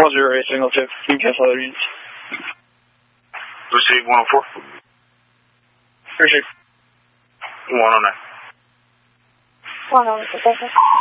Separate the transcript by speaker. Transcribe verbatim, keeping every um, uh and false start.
Speaker 1: one zero eight single two. You can cancel other units.
Speaker 2: Receive one oh four.
Speaker 1: Appreciate it.
Speaker 2: one oh nine.
Speaker 3: one oh nine.